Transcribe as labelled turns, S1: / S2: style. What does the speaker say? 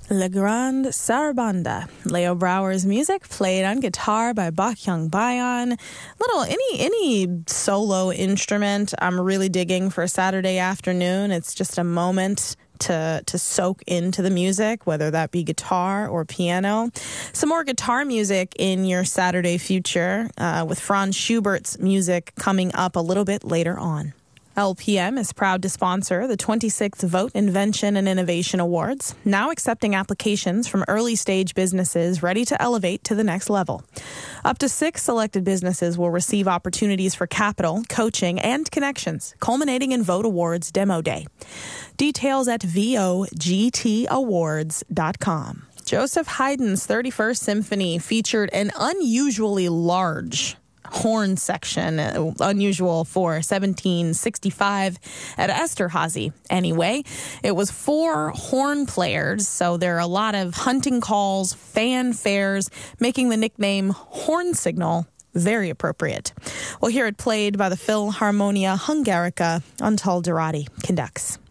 S1: La Grande Sarabanda. Leo Brower's music played on guitar by Baekhyung Bayon. Any solo instrument I'm really digging for a Saturday afternoon. It's just a moment to soak into the music, whether that be guitar or piano. Some more guitar music in your Saturday future with Franz Schubert's music coming up a little bit later on. LPM is proud to sponsor the 26th Vote Invention and Innovation Awards, now accepting applications from early-stage businesses ready to elevate to the next level. Up to 6 selected businesses will receive opportunities for capital, coaching, and connections, culminating in Vote Awards Demo Day. Details at vogtawards.com. Joseph Haydn's 31st Symphony featured an unusually large horn section, unusual for 1765 at Esterhazy. Anyway, it was 4 horn players, so there are a lot of hunting calls, fanfares, making the nickname Horn Signal very appropriate. We'll hear it played by the Philharmonia Hungarica. Antal Durati conducts.